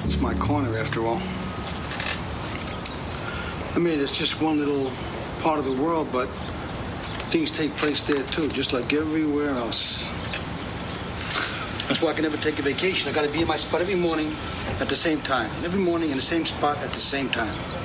It's my corner, after all. I mean, it's just one little part of the world, but things take place there, too, just like everywhere else. That's why I can never take a vacation. I got to be in my spot every morning at the same time. Every morning in the same spot at the same time.